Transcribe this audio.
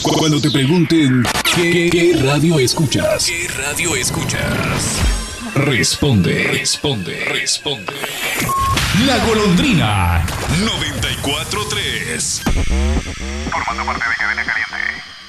Cuando te pregunten ¿qué radio escuchas? ¿Qué radio escuchas? Responde. La Golondrina. 94.3. Formando parte de Cadena Caliente.